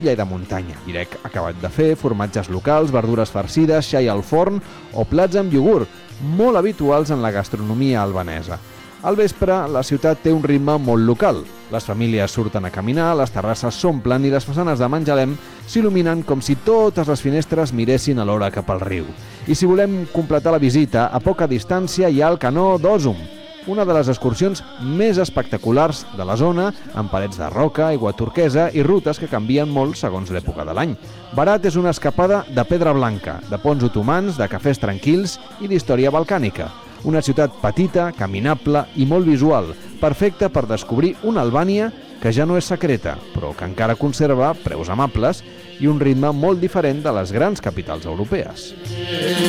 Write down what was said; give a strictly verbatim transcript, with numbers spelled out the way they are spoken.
i de muntanya. Direc acabat de fer, formatges locals, verdures farcides, xai al forn o plats amb iogurt, molt habituals en la gastronomia albanesa. Al vespre, la ciutat té un ritme molt local. Les famílies surten a caminar, les terrasses s'omplen i les façanes de Menjalem s'il·luminen com si totes les finestres miressin alhora cap al riu. I si volem completar la visita, a poca distància hi ha el canó d'Òsum, una de les excursions més espectaculars de la zona, amb parets de roca, aigua turquesa i rutes que canvien molt segons l'època de l'any. Berat és una escapada de pedra blanca, de ponts otomans, de cafès tranquils i d'història balcànica. Una ciutat petita, caminable i molt visual, perfecta per descobrir una Albània que ja no és secreta, però que encara conserva preus amables i un ritme molt diferent de les grans capitals europees.